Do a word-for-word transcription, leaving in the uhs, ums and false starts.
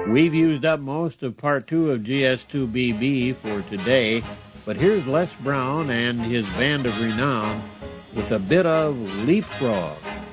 We've used up most of part two of G S two B B for today, but here's Les Brown and his Band of Renown with a bit of Leapfrog.